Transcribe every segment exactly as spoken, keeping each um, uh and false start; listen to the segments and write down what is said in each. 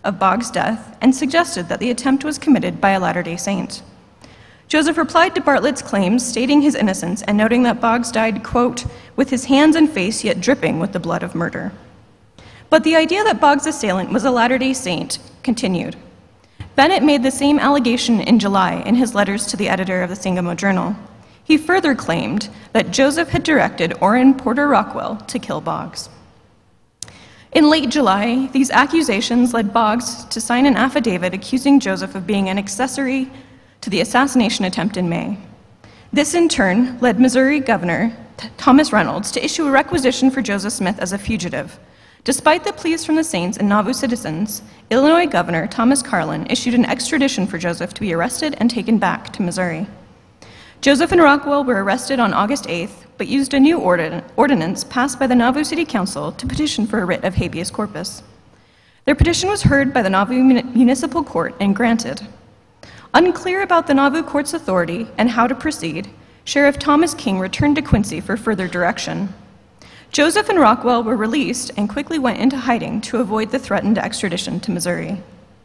of Boggs' death and suggested that the attempt was committed by a Latter-day Saint. Joseph replied to Bartlett's claims, stating his innocence and noting that Boggs died, quote, with his hands and face yet dripping with the blood of murder. But the idea that Boggs' assailant was a Latter-day Saint continued. Bennett made the same allegation in July in his letters to the editor of the Sangamo Journal. He further claimed that Joseph had directed Orrin Porter Rockwell to kill Boggs. In late July, these accusations led Boggs to sign an affidavit accusing Joseph of being an accessory to the assassination attempt in May. This, in turn, led Missouri Governor Thomas Reynolds to issue a requisition for Joseph Smith as a fugitive. Despite the pleas from the Saints and Nauvoo citizens, Illinois Governor Thomas Carlin issued an extradition for Joseph to be arrested and taken back to Missouri. Joseph and Rockwell were arrested on August eighth, but used a new ordin- ordinance passed by the Nauvoo City Council to petition for a writ of habeas corpus. Their petition was heard by the Nauvoo Municipal Court and granted. Unclear about the Nauvoo Court's authority and how to proceed, Sheriff Thomas King returned to Quincy for further direction. Joseph and Rockwell were released and quickly went into hiding to avoid the threatened extradition to Missouri.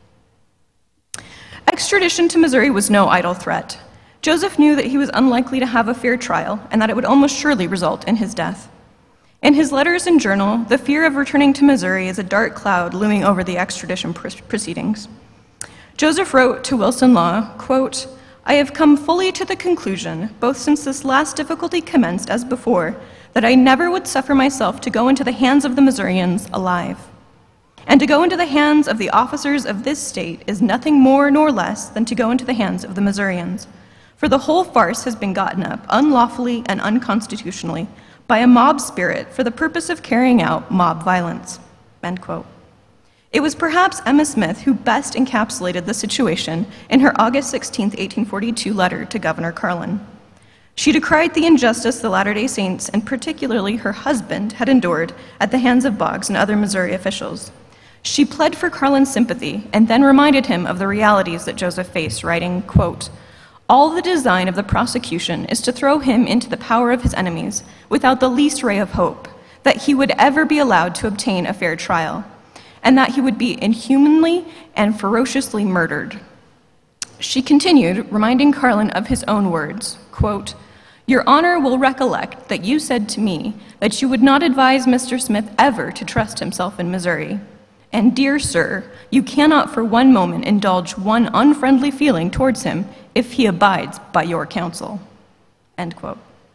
Extradition to Missouri was no idle threat. Joseph knew that he was unlikely to have a fair trial and that it would almost surely result in his death. In his letters and journal, the fear of returning to Missouri is a dark cloud looming over the extradition proceedings. Joseph wrote to Wilson Law, quote, I have come fully to the conclusion, both since this last difficulty commenced as before, that I never would suffer myself to go into the hands of the Missourians alive. And to go into the hands of the officers of this state is nothing more nor less than to go into the hands of the Missourians. For the whole farce has been gotten up unlawfully and unconstitutionally by a mob spirit for the purpose of carrying out mob violence, end quote. It was perhaps Emma Smith who best encapsulated the situation in her August sixteenth, eighteen forty-two letter to Governor Carlin. She decried the injustice the Latter-day Saints, and particularly her husband, had endured at the hands of Boggs and other Missouri officials. She pled for Carlin's sympathy and then reminded him of the realities that Joseph faced, writing, quote, all the design of the prosecution is to throw him into the power of his enemies without the least ray of hope that he would ever be allowed to obtain a fair trial, and that he would be inhumanly and ferociously murdered. She continued, reminding Carlin of his own words, quote, your honor will recollect that you said to me that you would not advise Mister Smith ever to trust himself in Missouri. And dear sir, you cannot for one moment indulge one unfriendly feeling towards him if he abides by your counsel, end quote.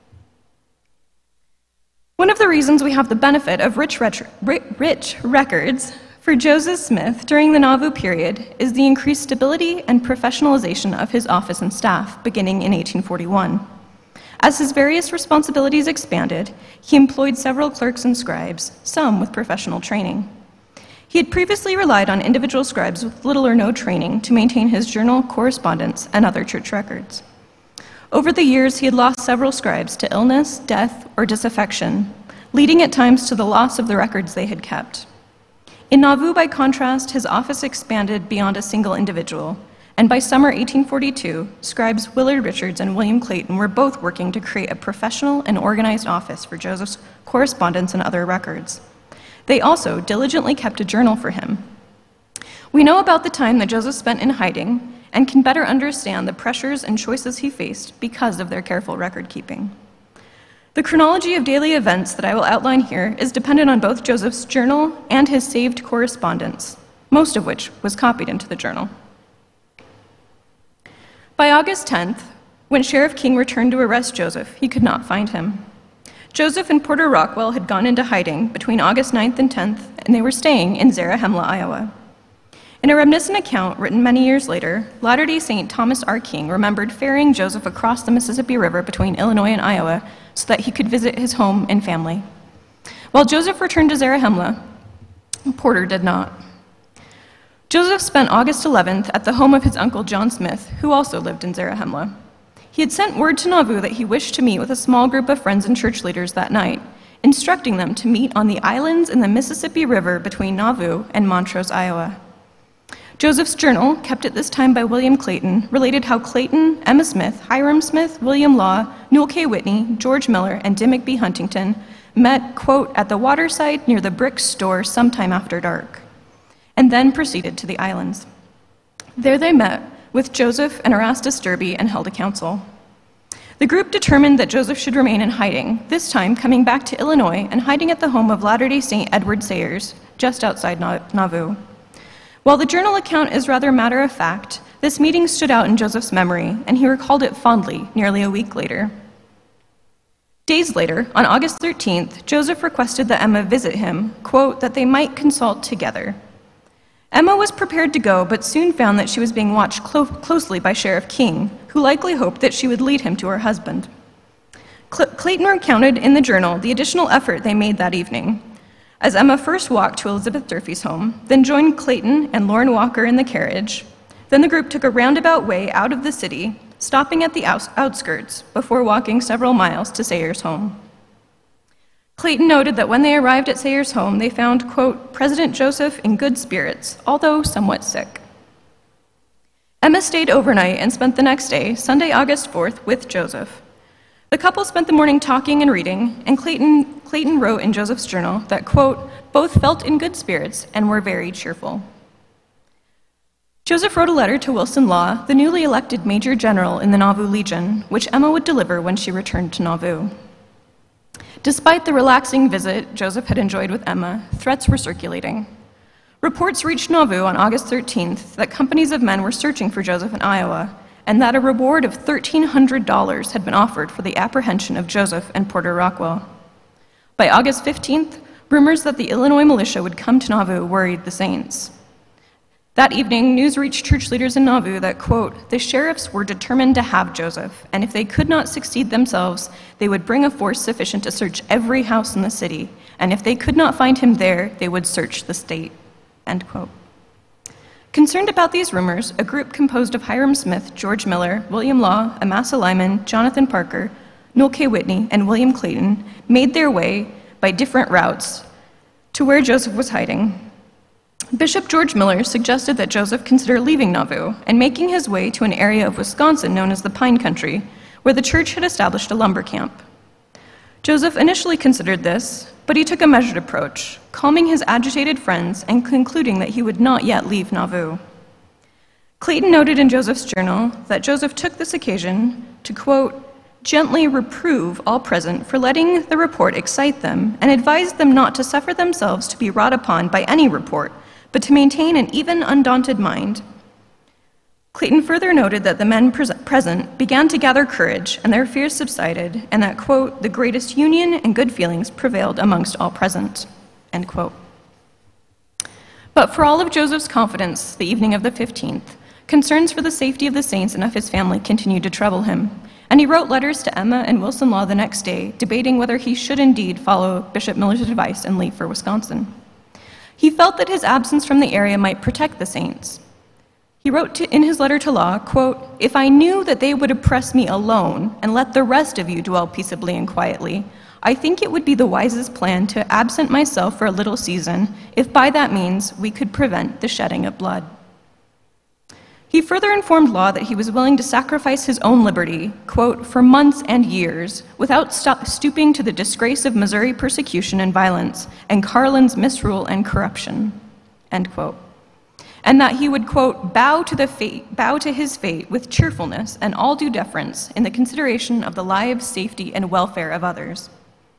One of the reasons we have the benefit of rich, rich, rich records for Joseph Smith during the Nauvoo period is the increased stability and professionalization of his office and staff beginning in eighteen forty-one. As his various responsibilities expanded, he employed several clerks and scribes, some with professional training. He had previously relied on individual scribes with little or no training to maintain his journal, correspondence, and other church records. Over the years, he had lost several scribes to illness, death, or disaffection, leading at times to the loss of the records they had kept. In Nauvoo, by contrast, his office expanded beyond a single individual, and by summer eighteen forty-two, scribes Willard Richards and William Clayton were both working to create a professional and organized office for Joseph's correspondence and other records. They also diligently kept a journal for him. We know about the time that Joseph spent in hiding and can better understand the pressures and choices he faced because of their careful record keeping. The chronology of daily events that I will outline here is dependent on both Joseph's journal and his saved correspondence, most of which was copied into the journal. By August tenth, when Sheriff King returned to arrest Joseph, he could not find him. Joseph and Porter Rockwell had gone into hiding between August ninth and tenth, and they were staying in Zarahemla, Iowa. In a reminiscent account written many years later, Latter-day Saint Thomas R. King remembered ferrying Joseph across the Mississippi River between Illinois and Iowa so that he could visit his home and family. While Joseph returned to Zarahemla, Porter did not. Joseph spent August eleventh at the home of his uncle John Smith, who also lived in Zarahemla. He had sent word to Nauvoo that he wished to meet with a small group of friends and church leaders that night, instructing them to meet on the islands in the Mississippi River between Nauvoo and Montrose, Iowa. Joseph's journal, kept at this time by William Clayton, related how Clayton, Emma Smith, Hiram Smith, William Law, Newell K. Whitney, George Miller, and Dimmick B. Huntington met, quote, at the waterside near the brick store sometime after dark. and then proceeded to the islands. There they met with Joseph and Erastus Derby and held a council. The group determined that Joseph should remain in hiding, this time coming back to Illinois and hiding at the home of Latter-day Saint Edward Sayers, just outside Nauvoo. While the journal account is rather matter-of-fact, this meeting stood out in Joseph's memory, and he recalled it fondly nearly a week later. Days later, on August thirteenth, Joseph requested that Emma visit him, quote, that they might consult together. Emma was prepared to go, but soon found that she was being watched clo closely by Sheriff King, who likely hoped that she would lead him to her husband. Cl Clayton recounted in the journal the additional effort they made that evening, as Emma first walked to Elizabeth Durfee's home, then joined Clayton and Lauren Walker in the carriage. Then the group took a roundabout way out of the city, stopping at the outskirts before walking several miles to Sayers' home. Clayton noted that when they arrived at Sayers' home, they found, quote, President Joseph in good spirits, although somewhat sick. Emma stayed overnight and spent the next day, Sunday, August fourth, with Joseph. The couple spent the morning talking and reading, and Clayton, Clayton wrote in Joseph's journal that, quote, both felt in good spirits and were very cheerful. Joseph wrote a letter to Wilson Law, the newly elected Major General in the Nauvoo Legion, which Emma would deliver when she returned to Nauvoo. Despite the relaxing visit Joseph had enjoyed with Emma, threats were circulating. Reports reached Nauvoo on August thirteenth that companies of men were searching for Joseph in Iowa, and that a reward of thirteen hundred dollars had been offered for the apprehension of Joseph and Porter Rockwell. By August fifteenth, rumors that the Illinois militia would come to Nauvoo worried the Saints. That evening, news reached church leaders in Nauvoo that, quote, the sheriffs were determined to have Joseph, and if they could not succeed themselves, they would bring a force sufficient to search every house in the city, and if they could not find him there, they would search the state, end quote. Concerned about these rumors, a group composed of Hiram Smith, George Miller, William Law, Amasa Lyman, Jonathan Parker, Noel K. Whitney, and William Clayton made their way by different routes to where Joseph was hiding. Bishop George Miller suggested that Joseph consider leaving Nauvoo and making his way to an area of Wisconsin known as the Pine Country, where the church had established a lumber camp. Joseph initially considered this, but he took a measured approach, calming his agitated friends and concluding that he would not yet leave Nauvoo. Clayton noted in Joseph's journal that Joseph took this occasion to, quote, gently reprove all present for letting the report excite them and advised them not to suffer themselves to be wrought upon by any report, but to maintain an even, undaunted mind. Clayton further noted that the men pres present began to gather courage and their fears subsided, and that, quote, the greatest union and good feelings prevailed amongst all present, end quote. But for all of Joseph's confidence the evening of the fifteenth, concerns for the safety of the Saints and of his family continued to trouble him, and he wrote letters to Emma and Wilson Law the next day, debating whether he should indeed follow Bishop Miller's advice and leave for Wisconsin. He felt that his absence from the area might protect the Saints. He wrote to, in his letter to Law, quote, if I knew that they would oppress me alone and let the rest of you dwell peaceably and quietly, I think it would be the wisest plan to absent myself for a little season, if by that means we could prevent the shedding of blood. He further informed Law that he was willing to sacrifice his own liberty, quote, for months and years, without stooping to the disgrace of Missouri persecution and violence and Carlin's misrule and corruption, end quote. And that he would, quote, bow to, the fate, bow to his fate with cheerfulness and all due deference in the consideration of the lives, safety, and welfare of others.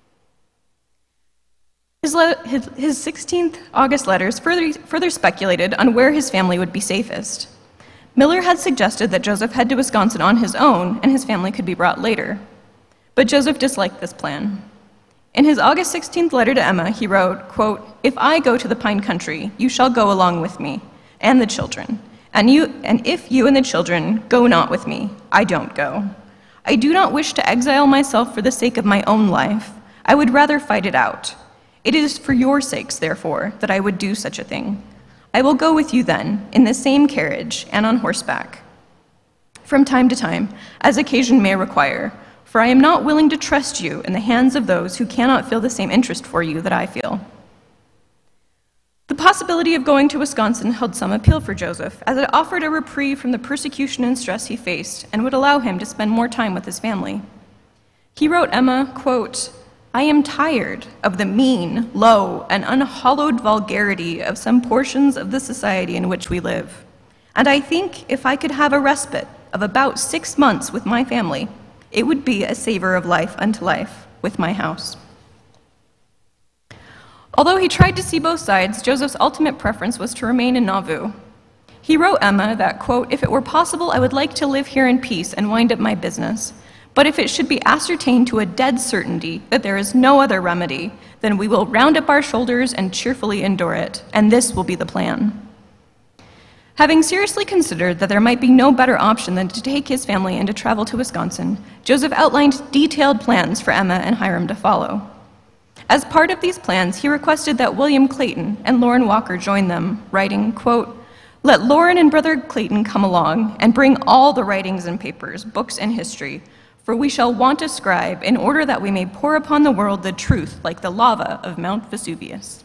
His, his, his sixteenth August letters further, further speculated on where his family would be safest. Miller had suggested that Joseph head to Wisconsin on his own and his family could be brought later. But Joseph disliked this plan. In his August sixteenth letter to Emma, he wrote, quote, if I go to the Pine Country, you shall go along with me, and the children. And, you, and if you and the children go not with me, I don't go. I do not wish to exile myself for the sake of my own life. I would rather fight it out. It is for your sakes, therefore, that I would do such a thing. I will go with you then, in the same carriage and on horseback, from time to time, as occasion may require, for I am not willing to trust you in the hands of those who cannot feel the same interest for you that I feel. The possibility of going to Wisconsin held some appeal for Joseph, as it offered a reprieve from the persecution and stress he faced and would allow him to spend more time with his family. He wrote Emma, quote, I am tired of the mean, low, and unhallowed vulgarity of some portions of the society in which we live. And I think if I could have a respite of about six months with my family, it would be a savor of life unto life with my house. Although he tried to see both sides, Joseph's ultimate preference was to remain in Nauvoo. He wrote Emma that, quote, "If it were possible, I would like to live here in peace and wind up my business. But if it should be ascertained to a dead certainty that there is no other remedy, then we will round up our shoulders and cheerfully endure it, and this will be the plan." Having seriously considered that there might be no better option than to take his family and to travel to Wisconsin, Joseph outlined detailed plans for Emma and Hiram to follow. As part of these plans, he requested that William Clayton and Lauren Walker join them, writing, quote, "Let Lauren and Brother Clayton come along and bring all the writings and papers, books and history, for we shall want a scribe in order that we may pour upon the world the truth like the lava of Mount Vesuvius."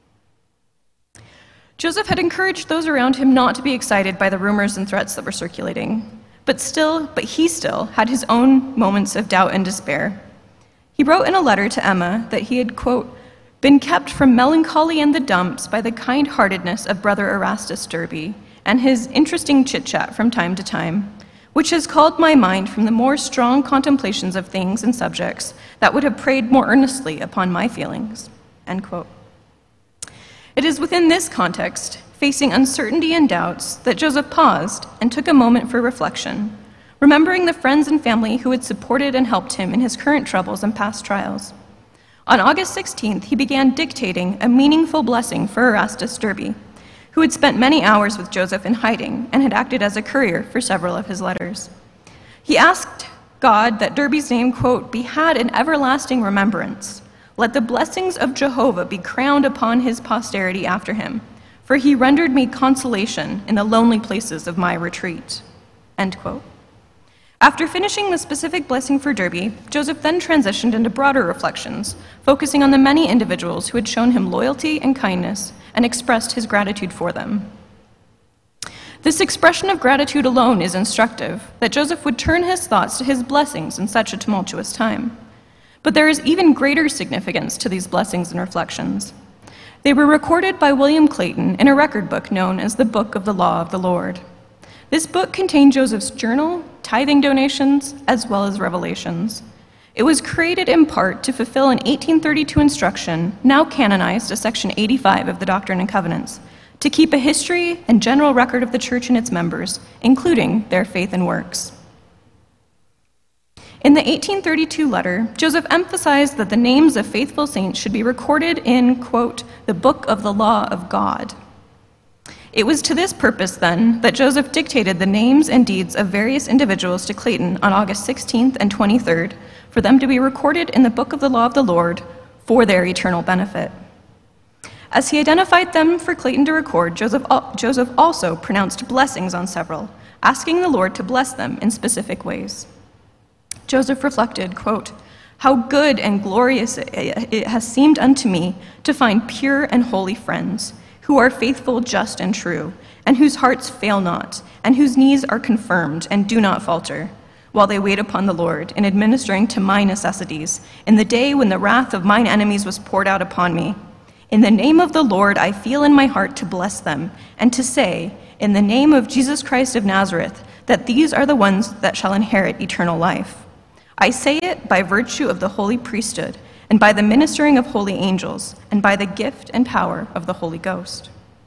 Joseph had encouraged those around him not to be excited by the rumors and threats that were circulating, but still, but he still had his own moments of doubt and despair. He wrote in a letter to Emma that he had, quote, "been kept from melancholy and the dumps by the kind-heartedness of Brother Erastus Derby and his interesting chit-chat from time to time, which has called my mind from the more strong contemplations of things and subjects that would have preyed more earnestly upon my feelings," end quote. It is within this context, facing uncertainty and doubts, that Joseph paused and took a moment for reflection, remembering the friends and family who had supported and helped him in his current troubles and past trials. On August sixteenth, he began dictating a meaningful blessing for Erastus Derby, who had spent many hours with Joseph in hiding and had acted as a courier for several of his letters. He asked God that Derby's name, quote, "be had in everlasting remembrance. Let the blessings of Jehovah be crowned upon his posterity after him, for he rendered me consolation in the lonely places of my retreat," end quote. After finishing the specific blessing for Derby, Joseph then transitioned into broader reflections, focusing on the many individuals who had shown him loyalty and kindness and expressed his gratitude for them. This expression of gratitude alone is instructive, that Joseph would turn his thoughts to his blessings in such a tumultuous time. But there is even greater significance to these blessings and reflections. They were recorded by William Clayton in a record book known as the Book of the Law of the Lord. This book contained Joseph's journal, tithing donations, as well as revelations. It was created in part to fulfill an eighteen thirty-two instruction, now canonized as Section eighty-five of the Doctrine and Covenants, to keep a history and general record of the Church and its members, including their faith and works. In the eighteen thirty-two letter, Joseph emphasized that the names of faithful saints should be recorded in, quote, "the book of the law of God." It was to this purpose, then, that Joseph dictated the names and deeds of various individuals to Clayton on August sixteenth and twenty-third for them to be recorded in the book of the law of the Lord for their eternal benefit. As he identified them for Clayton to record, Joseph, Joseph also pronounced blessings on several, asking the Lord to bless them in specific ways. Joseph reflected, quote, "How good and glorious it has seemed unto me to find pure and holy friends, who are faithful, just, and true, and whose hearts fail not, and whose knees are confirmed and do not falter, while they wait upon the Lord in administering to my necessities, in the day when the wrath of mine enemies was poured out upon me. In the name of the Lord I feel in my heart to bless them, and to say, in the name of Jesus Christ of Nazareth, that these are the ones that shall inherit eternal life. I say it by virtue of the holy priesthood, and by the ministering of holy angels, and by the gift and power of the Holy Ghost."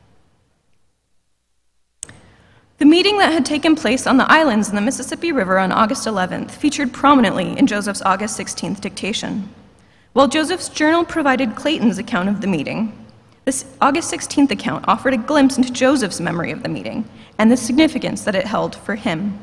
The meeting that had taken place on the islands in the Mississippi River on August eleventh featured prominently in Joseph's August sixteenth dictation. While Joseph's journal provided Clayton's account of the meeting, this August sixteenth account offered a glimpse into Joseph's memory of the meeting and the significance that it held for him.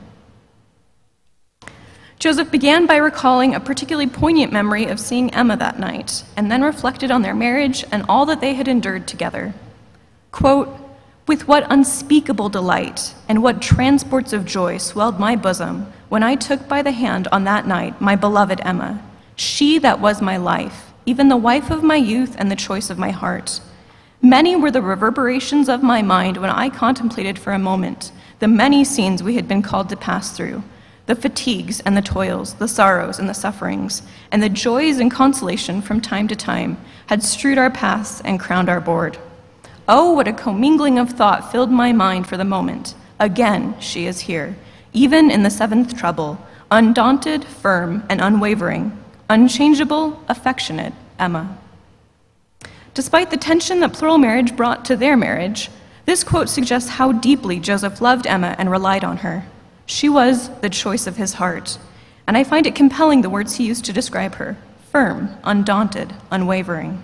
Joseph began by recalling a particularly poignant memory of seeing Emma that night, and then reflected on their marriage and all that they had endured together. Quote, "With what unspeakable delight and what transports of joy swelled my bosom when I took by the hand on that night my beloved Emma, she that was my life, even the wife of my youth and the choice of my heart. Many were the reverberations of my mind when I contemplated for a moment the many scenes we had been called to pass through, the fatigues and the toils, the sorrows and the sufferings, and the joys and consolation from time to time had strewed our paths and crowned our board. Oh, what a commingling of thought filled my mind for the moment. Again, she is here, even in the seventh trouble, undaunted, firm, and unwavering, unchangeable, affectionate Emma. Despite the tension that plural marriage brought to their marriage, this quote suggests how deeply Joseph loved Emma and relied on her. She was the choice of his heart, and I find it compelling the words he used to describe her: firm, undaunted, unwavering.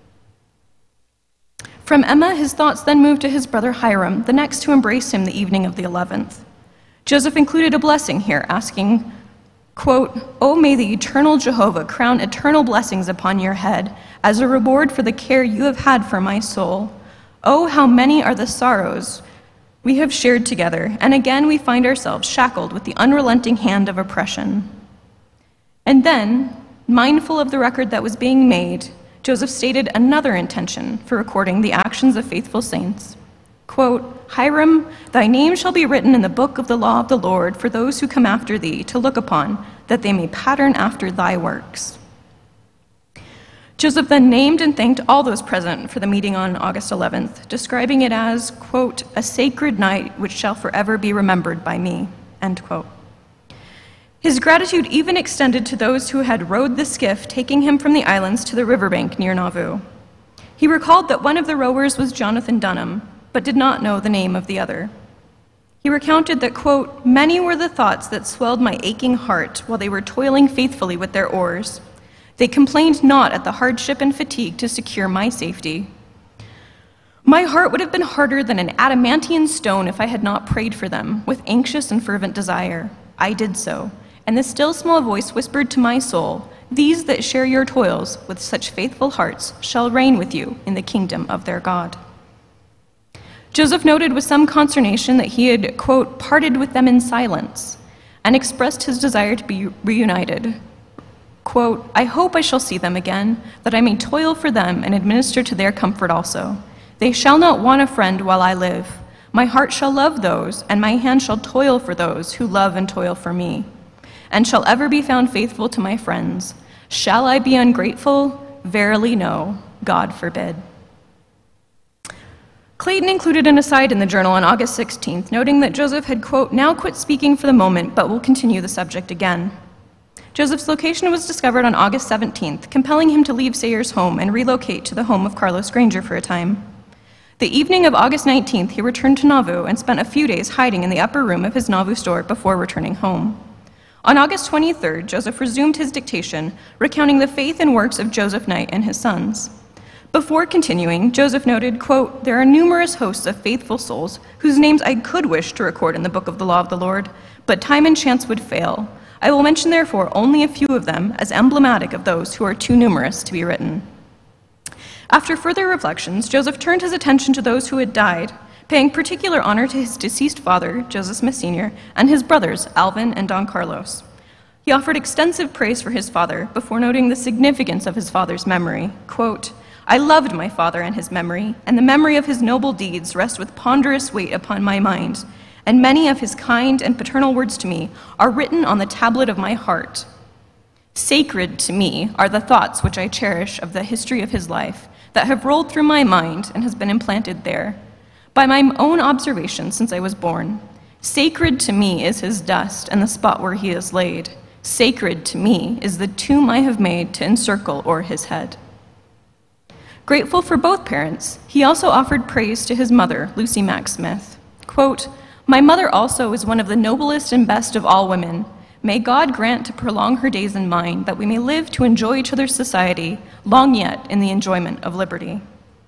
From Emma, his thoughts then moved to his brother Hiram, the next to embrace him the evening of the eleventh. Joseph included a blessing here, asking, quote, "Oh, may the eternal Jehovah crown eternal blessings upon your head as a reward for the care you have had for my soul. Oh, how many are the sorrows we have shared together, and again we find ourselves shackled with the unrelenting hand of oppression." And then, mindful of the record that was being made, Joseph stated another intention for recording the actions of faithful saints. Quote, "Hiram, thy name shall be written in the book of the law of the Lord for those who come after thee to look upon, that they may pattern after thy works." Joseph then named and thanked all those present for the meeting on August eleventh, describing it as, quote, "a sacred night which shall forever be remembered by me," end quote. His gratitude even extended to those who had rowed the skiff, taking him from the islands to the riverbank near Nauvoo. He recalled that one of the rowers was Jonathan Dunham, but did not know the name of the other. He recounted that, quote, "Many were the thoughts that swelled my aching heart while they were toiling faithfully with their oars. They complained not at the hardship and fatigue to secure my safety. My heart would have been harder than an adamantine stone if I had not prayed for them with anxious and fervent desire. I did so, and the still small voice whispered to my soul, 'These that share your toils with such faithful hearts shall reign with you in the kingdom of their God.'" Joseph noted with some consternation that he had, quote, "parted with them in silence," and expressed his desire to be reunited. Quote, "I hope I shall see them again, that I may toil for them and administer to their comfort also. They shall not want a friend while I live. My heart shall love those, and my hand shall toil for those who love and toil for me, and shall ever be found faithful to my friends. Shall I be ungrateful? Verily no, God forbid." Clayton included an aside in the journal on August sixteenth, noting that Joseph had, quote, "now quit speaking for the moment, but will continue the subject again." Joseph's location was discovered on August seventeenth, compelling him to leave Sayers' home and relocate to the home of Carlos Granger for a time. The evening of August nineteenth, he returned to Nauvoo and spent a few days hiding in the upper room of his Nauvoo store before returning home. On August twenty-third, Joseph resumed his dictation, recounting the faith and works of Joseph Knight and his sons. Before continuing, Joseph noted, quote, "There are numerous hosts of faithful souls whose names I could wish to record in the book of the law of the Lord, but time and chance would fail. I will mention, therefore, only a few of them as emblematic of those who are too numerous to be written." After further reflections, Joseph turned his attention to those who had died, paying particular honor to his deceased father, Joseph Smith Senior, and his brothers, Alvin and Don Carlos. He offered extensive praise for his father before noting the significance of his father's memory. Quote, "I loved my father and his memory, and the memory of his noble deeds rests with ponderous weight upon my mind, and many of his kind and paternal words to me are written on the tablet of my heart. Sacred to me are the thoughts which I cherish of the history of his life that have rolled through my mind and has been implanted there, by my own observation since I was born. Sacred to me is his dust and the spot where he is laid. Sacred to me is the tomb I have made to encircle o'er his head." Grateful for both parents, he also offered praise to his mother, Lucy Mack Smith. Quote, "My mother also is one of the noblest and best of all women. May God grant to prolong her days in mine, that we may live to enjoy each other's society, long yet in the enjoyment of liberty."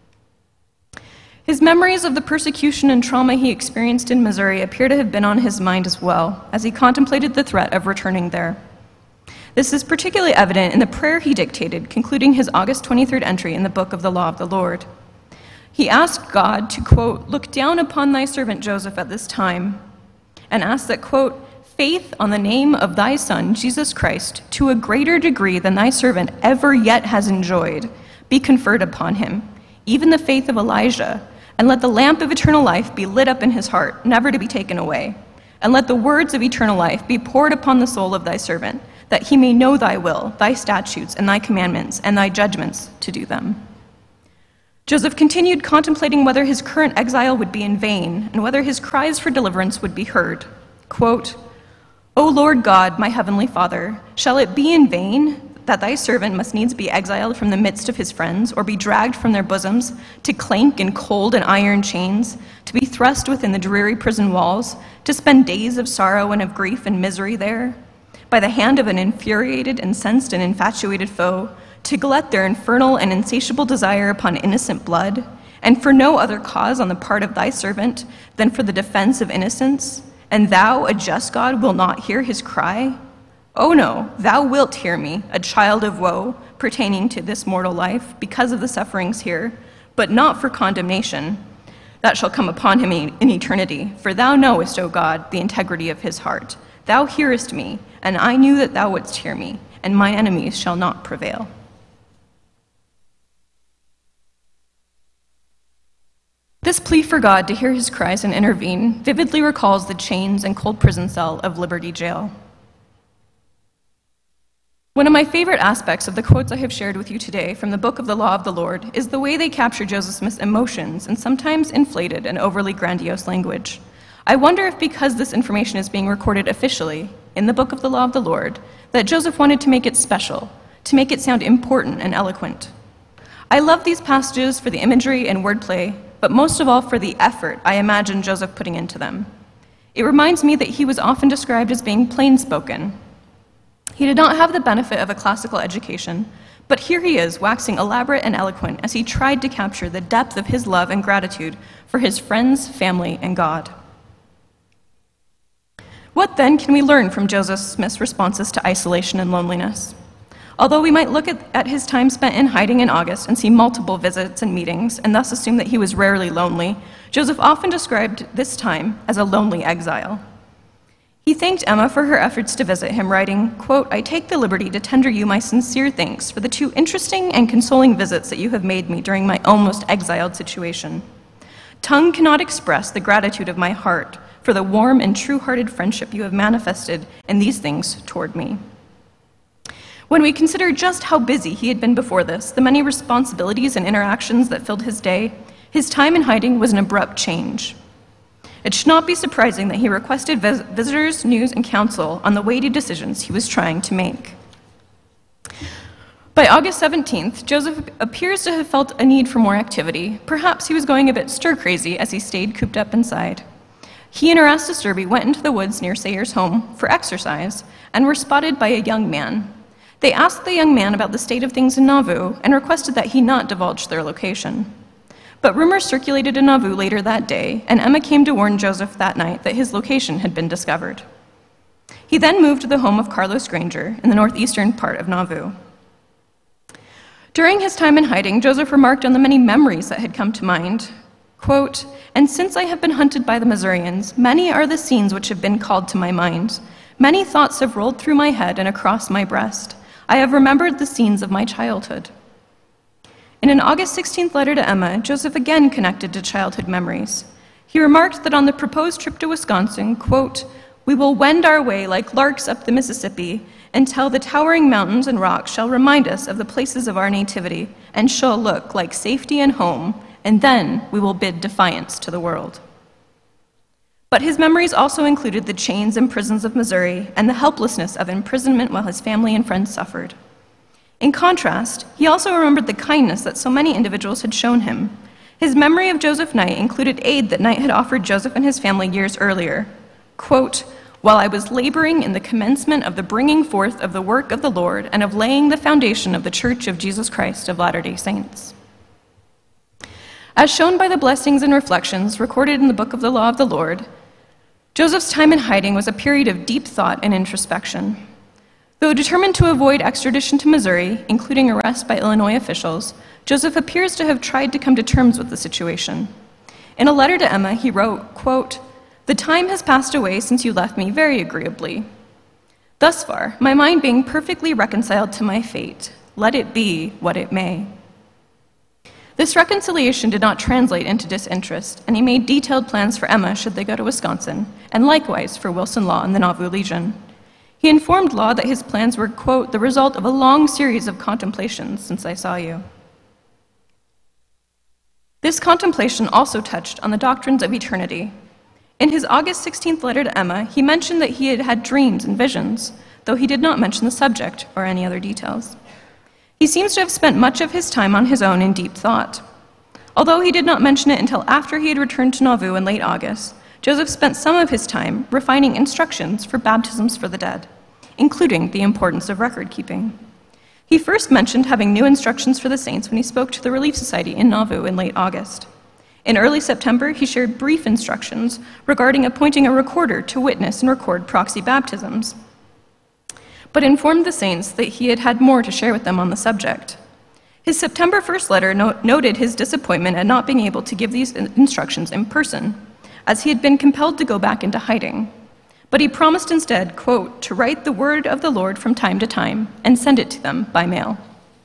His memories of the persecution and trauma he experienced in Missouri appear to have been on his mind as well, as he contemplated the threat of returning there. This is particularly evident in the prayer he dictated, concluding his August twenty-third entry in the book of the law of the Lord. He asked God to, quote, "look down upon thy servant Joseph at this time," and asked that, quote, "faith on the name of thy Son, Jesus Christ, to a greater degree than thy servant ever yet has enjoyed, be conferred upon him, even the faith of Elijah, and let the lamp of eternal life be lit up in his heart, never to be taken away. And let the words of eternal life be poured upon the soul of thy servant, that he may know thy will, thy statutes, and thy commandments, and thy judgments to do them." Joseph continued contemplating whether his current exile would be in vain, and whether his cries for deliverance would be heard. Quote, "O Lord God, my heavenly Father, shall it be in vain that thy servant must needs be exiled from the midst of his friends, or be dragged from their bosoms, to clank in cold and iron chains, to be thrust within the dreary prison walls, to spend days of sorrow and of grief and misery there, by the hand of an infuriated, incensed, and infatuated foe, to glut their infernal and insatiable desire upon innocent blood, and for no other cause on the part of thy servant than for the defense of innocence, and thou, a just God, will not hear his cry? Oh no, thou wilt hear me, a child of woe, pertaining to this mortal life, because of the sufferings here, but not for condemnation that shall come upon him in eternity. For thou knowest, O God, the integrity of his heart. Thou hearest me, and I knew that thou wouldst hear me, and mine enemies shall not prevail." This plea for God to hear his cries and intervene vividly recalls the chains and cold prison cell of Liberty Jail. One of my favorite aspects of the quotes I have shared with you today from the Book of the Law of the Lord is the way they capture Joseph Smith's emotions and sometimes inflated and overly grandiose language. I wonder if because this information is being recorded officially in the Book of the Law of the Lord, that Joseph wanted to make it special, to make it sound important and eloquent. I love these passages for the imagery and wordplay, but most of all for the effort I imagine Joseph putting into them. It reminds me that he was often described as being plain-spoken. He did not have the benefit of a classical education, but here he is, waxing elaborate and eloquent as he tried to capture the depth of his love and gratitude for his friends, family, and God. What then can we learn from Joseph Smith's responses to isolation and loneliness? Although we might look at, at his time spent in hiding in August and see multiple visits and meetings, and thus assume that he was rarely lonely, Joseph often described this time as a lonely exile. He thanked Emma for her efforts to visit him, writing, quote, "I take the liberty to tender you my sincere thanks for the two interesting and consoling visits that you have made me during my almost exiled situation. Tongue cannot express the gratitude of my heart for the warm and true-hearted friendship you have manifested in these things toward me." When we consider just how busy he had been before this, the many responsibilities and interactions that filled his day, his time in hiding was an abrupt change. It should not be surprising that he requested vis- visitors, news, and counsel on the weighty decisions he was trying to make. By August seventeenth, Joseph appears to have felt a need for more activity. Perhaps he was going a bit stir-crazy as he stayed cooped up inside. He and Erastus Derby went into the woods near Sayer's home for exercise and were spotted by a young man. They asked the young man about the state of things in Nauvoo and requested that he not divulge their location. But rumors circulated in Nauvoo later that day, and Emma came to warn Joseph that night that his location had been discovered. He then moved to the home of Carlos Granger in the northeastern part of Nauvoo. During his time in hiding, Joseph remarked on the many memories that had come to mind. Quote, "And since I have been hunted by the Missourians, many are the scenes which have been called to my mind. Many thoughts have rolled through my head and across my breast. I have remembered the scenes of my childhood." In an August sixteenth letter to Emma, Joseph again connected to childhood memories. He remarked that on the proposed trip to Wisconsin, quote, "We will wend our way like larks up the Mississippi until the towering mountains and rocks shall remind us of the places of our nativity and shall look like safety and home, and then we will bid defiance to the world." But his memories also included the chains and prisons of Missouri and the helplessness of imprisonment while his family and friends suffered. In contrast, he also remembered the kindness that so many individuals had shown him. His memory of Joseph Knight included aid that Knight had offered Joseph and his family years earlier. Quote, "While I was laboring in the commencement of the bringing forth of the work of the Lord and of laying the foundation of the Church of Jesus Christ of Latter-day Saints." As shown by the blessings and reflections recorded in the Book of the Law of the Lord, Joseph's time in hiding was a period of deep thought and introspection. Though determined to avoid extradition to Missouri, including arrest by Illinois officials, Joseph appears to have tried to come to terms with the situation. In a letter to Emma, he wrote, quote, "The time has passed away since you left me very agreeably. Thus far, my mind being perfectly reconciled to my fate, let it be what it may." This reconciliation did not translate into disinterest, and he made detailed plans for Emma should they go to Wisconsin, and likewise for Wilson Law and the Nauvoo Legion. He informed Law that his plans were, quote, the result of a long series of contemplations since I saw you. This contemplation also touched on the doctrines of eternity. In his August sixteenth letter to Emma, he mentioned that he had had dreams and visions, though he did not mention the subject or any other details. He seems to have spent much of his time on his own in deep thought. Although he did not mention it until after he had returned to Nauvoo in late August, Joseph spent some of his time refining instructions for baptisms for the dead, including the importance of record keeping. He first mentioned having new instructions for the saints when he spoke to the Relief Society in Nauvoo in late August. In early September, he shared brief instructions regarding appointing a recorder to witness and record proxy baptisms, but informed the saints that he had had more to share with them on the subject. His September first letter no- noted his disappointment at not being able to give these instructions in person, as he had been compelled to go back into hiding. But he promised instead, quote, to write the word of the Lord from time to time and send it to them by mail.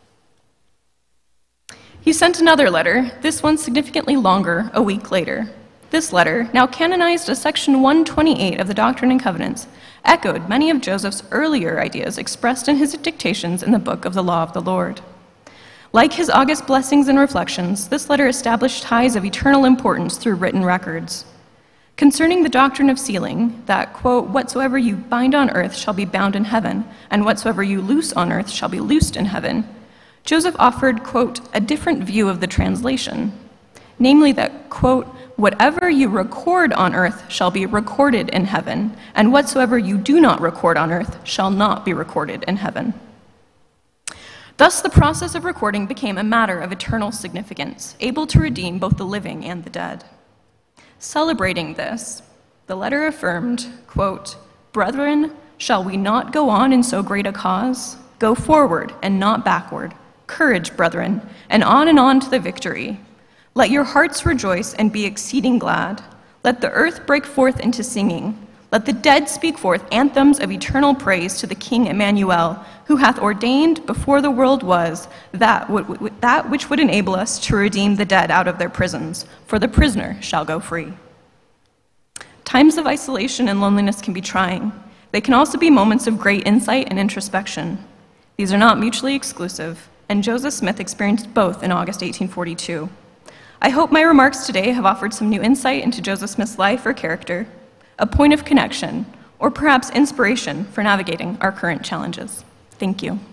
He sent another letter, this one significantly longer, a week later. This letter, now canonized as section one twenty-eight of the Doctrine and Covenants, echoed many of Joseph's earlier ideas expressed in his dictations in the book of the Law of the Lord. Like his August blessings and reflections, this letter established ties of eternal importance through written records. Concerning the doctrine of sealing, that, quote, whatsoever you bind on earth shall be bound in heaven, and whatsoever you loose on earth shall be loosed in heaven, Joseph offered, quote, a different view of the translation, namely that, quote, whatever you record on earth shall be recorded in heaven, and whatsoever you do not record on earth shall not be recorded in heaven. Thus, the process of recording became a matter of eternal significance, able to redeem both the living and the dead. Celebrating this, the letter affirmed, quote, brethren, shall we not go on in so great a cause? Go forward and not backward. Courage, brethren, and on and on to the victory. Let your hearts rejoice and be exceeding glad. Let the earth break forth into singing. Let the dead speak forth anthems of eternal praise to the King Emmanuel, who hath ordained before the world was that, w- that which would enable us to redeem the dead out of their prisons, for the prisoner shall go free. Times of isolation and loneliness can be trying. They can also be moments of great insight and introspection. These are not mutually exclusive, and Joseph Smith experienced both in August eighteen forty-two. I hope my remarks today have offered some new insight into Joseph Smith's life or character, a point of connection, or perhaps inspiration for navigating our current challenges. Thank you.